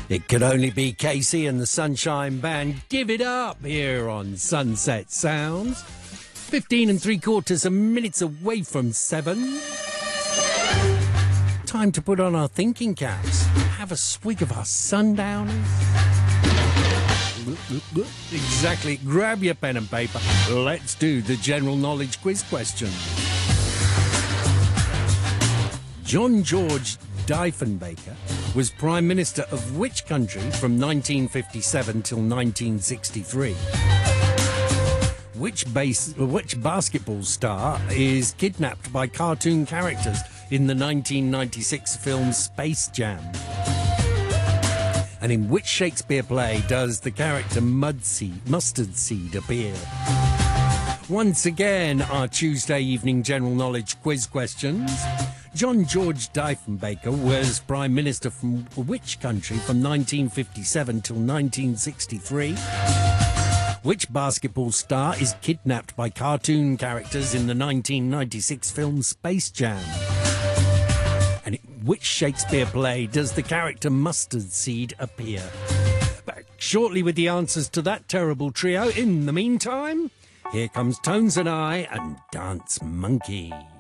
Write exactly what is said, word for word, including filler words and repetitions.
It could only be Casey and the Sunshine Band. Give it up here on Sunset Sounds. Fifteen and three quarters of minutes away from seven. Time to put on our thinking caps. Have a swig of our sundowners. Exactly. Grab your pen and paper. Let's do the general knowledge quiz question. John George Diefenbaker was Prime Minister of which country from nineteen fifty-seven till nineteen sixty-three? Which base, which basketball star is kidnapped by cartoon characters in the nineteen ninety-six film Space Jam? And in which Shakespeare play does the character Mudseed, Mustard Seed appear? Once again, our Tuesday evening general knowledge quiz questions. John George Diefenbaker was Prime Minister from which country from nineteen fifty-seven till nineteen sixty-three? Which basketball star is kidnapped by cartoon characters in the nineteen ninety-six film Space Jam? And in which Shakespeare play does the character Mustard Seed appear? Back shortly with the answers to that terrible trio. In the meantime, here comes Tones and I and Dance Monkey.